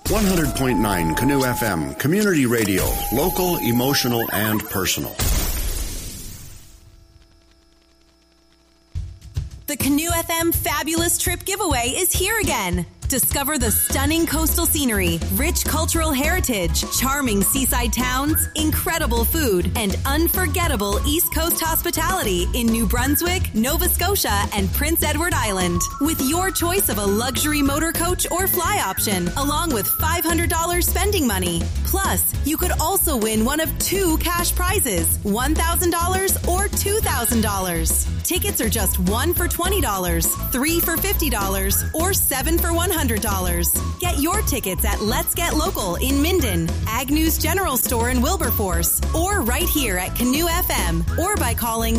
100.9 Canoe FM, community radio, local, emotional, and personal. The Canoe FM Fabulous Trip Giveaway is here again. Discover the stunning coastal scenery, rich cultural heritage, charming seaside towns, incredible food, and unforgettable East Coast hospitality in New Brunswick, Nova Scotia, and Prince Edward Island. With your choice of a luxury motor coach or fly option, along with $500 spending money. Plus, you could also win one of 2 cash prizes, $1,000 or $2,000. Tickets are just 1 for $20, 3 for $50, or 7 for $100. Get your tickets at Let's Get Local in Minden, Agnew's General Store in Wilberforce, or right here at Canoe FM, or by calling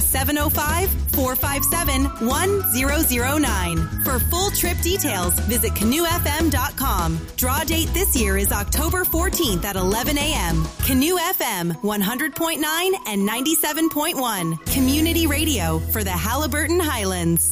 705-457-1009. For full trip details, visit canoefm.com. Draw date this year is October 14th at 11 a.m. Canoe FM 100.9 and 97.1. Community radio for the Haliburton Highlands.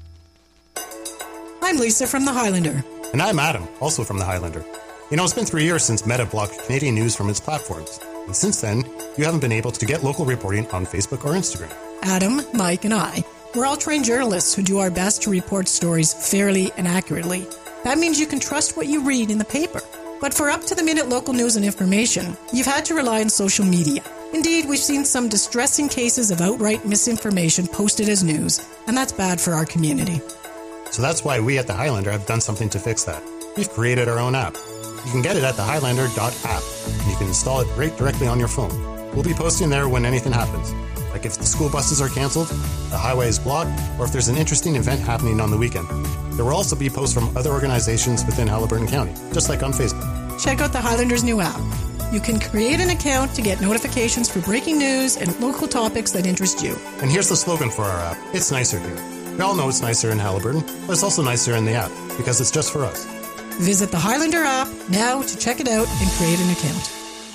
I'm Lisa from The Highlander. And I'm Adam, also from The Highlander. You know, it's been 3 years since Meta blocked Canadian news from its platforms. And since then, you haven't been able to get local reporting on Facebook or Instagram. Adam, Mike, and I, we're all trained journalists who do our best to report stories fairly and accurately. That means you can trust what you read in the paper. But for up-to-the-minute local news and information, you've had to rely on social media. Indeed, we've seen some distressing cases of outright misinformation posted as news, and that's bad for our community. So that's why we at The Highlander have done something to fix that. We've created our own app. You can get it at thehighlander.app, and you can install it right directly on your phone. We'll be posting there when anything happens, like if the school buses are cancelled, the highway is blocked, or if there's an interesting event happening on the weekend. There will also be posts from other organizations within Haliburton County, just like on Facebook. Check out The Highlander's new app. You can create an account to get notifications for breaking news and local topics that interest you. And here's the slogan for our app. It's nicer here. We all know it's nicer in Haliburton, but it's also nicer in the app, because it's just for us. Visit the Highlander app now to check it out and create an account.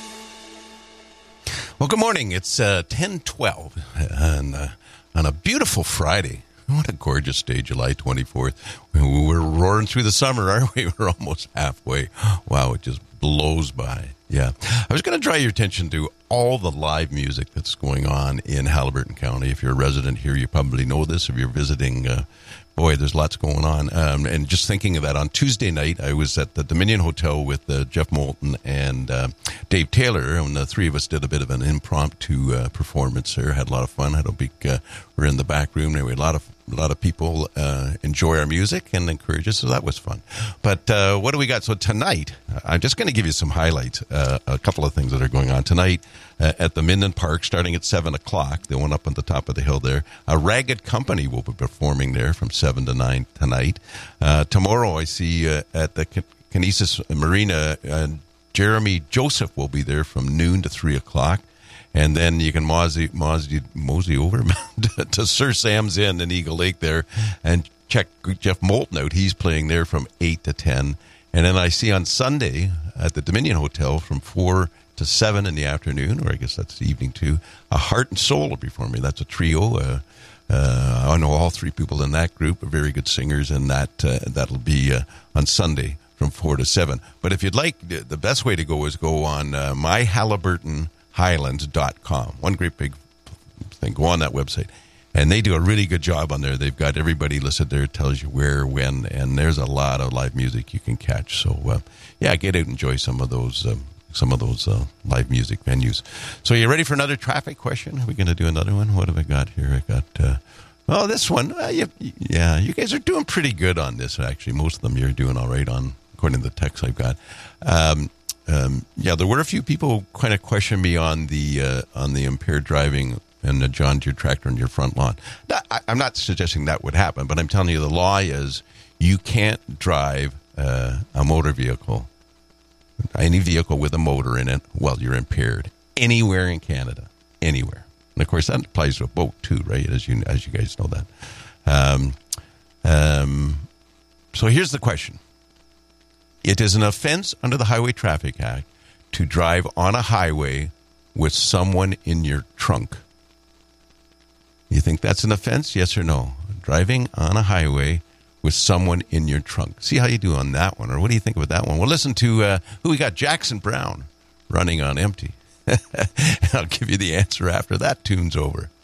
Well, good morning. It's 10:12 on a beautiful Friday. What a gorgeous day, July 24th. We're roaring through the summer, aren't we? We're almost halfway. Wow, it just blows by. Yeah. I was going to draw your attention to all the live music that's going on in Haliburton County. If you're a resident here, you probably know this. If you're visiting, boy, there's lots going on. And just thinking of that, on Tuesday night, I was at the Dominion Hotel with Jeff Moulton and Dave Taylor, and the three of us did a bit of an impromptu performance there. Had a lot of fun. Had a big, we're in the back room there. We had a lot of people enjoy our music and encourage us, so that was fun. But what do we got? So tonight, I'm just going to give you some highlights, a couple of things that are going on tonight at the Minden Park, starting at 7 o'clock, the one up on the top of the hill there. A Ragged Company will be performing there from 7 to 9 tonight. Tomorrow, I see at the Kinesis Marina, Jeremy Joseph will be there from noon to 3 o'clock. And then you can mosey over to Sir Sam's Inn in Eagle Lake there and check Jeff Moulton out. He's playing there from 8 to 10. And then I see on Sunday at the Dominion Hotel from 4 to 7 in the afternoon, or I guess that's the evening too, a Heart and Soul will be performing. That's a trio. I know all three people in that group are very good singers, and that'll be on Sunday from 4 to 7. But if you'd like, the best way to go is go on myhaliburtonhighlands.com. One great big thing. Go on that website. And they do a really good job on there. They've got everybody listed there. It tells you where, when, and there's a lot of live music you can catch. So, yeah, get out and enjoy some of those live music venues. So you ready for another traffic question? Are we going to do another one? What have I got here? I got, this one. You guys are doing pretty good on this, actually. Most of them you're doing all right on, according to the text I've got. There were a few people who kind of questioned me on the impaired driving and the John Deere tractor in your front lawn. I'm not suggesting that would happen, but I'm telling you the law is you can't drive a motor vehicle, any vehicle with a motor in it, while you're impaired, anywhere in Canada, anywhere. And, of course, that applies to a boat, too, right, as you guys know that. So here's the question. It is an offense under the Highway Traffic Act to drive on a highway with someone in your trunk. You think that's an offense? Yes or no? Driving on a highway with someone in your trunk? See how you do on that one, or what do you think about that one? We'll listen to who we got. Jackson Browne, Running on Empty. I'll give you the answer after that tune's over.